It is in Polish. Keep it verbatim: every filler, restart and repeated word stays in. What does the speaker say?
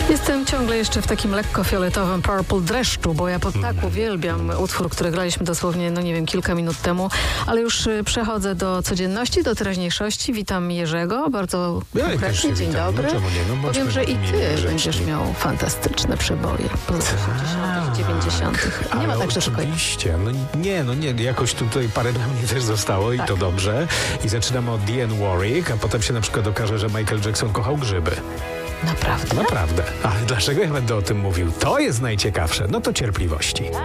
Jestem ciągle jeszcze w takim lekko fioletowym Purple dreszczu, bo ja pod tak uwielbiam utwór, który graliśmy dosłownie, no nie wiem, kilka minut temu, ale już y, przechodzę do codzienności, do teraźniejszości. Witam Jerzego, bardzo Ja też konkretnie. się Dzień witam. dobry. No czemu nie? No bądźmy Powiem, że i mili, ty grzeczni. będziesz miał fantastyczne przeboje po latach osiemdziesiątych, dziewięćdziesiątych. Nie ma Ale tak, że szybko. oczywiście. No nie, no nie, jakoś tutaj parę dla mnie też zostało i Tak. to dobrze. I zaczynamy od Dionne Warwick, a potem się na przykład okaże, że Michael Jackson kochał grzyby. Naprawdę? Naprawdę. A dlaczego ja będę o tym mówił? To jest najciekawsze. No to cierpliwości.